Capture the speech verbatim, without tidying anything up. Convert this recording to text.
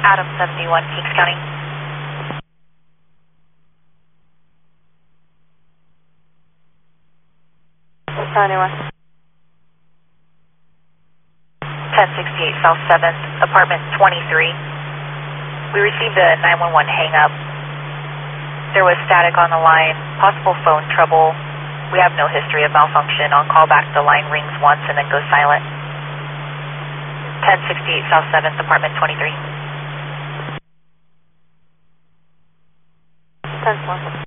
Adam seventy-one, Kings County. seventy-one. ten sixty-eight South seventh, apartment twenty-three. We received a nine one one hang-up. There was static on the line, possible phone trouble. We have no history of malfunction. On callback, the line rings once and then goes silent. ten sixty-eight South seventh, apartment twenty-three. ten one.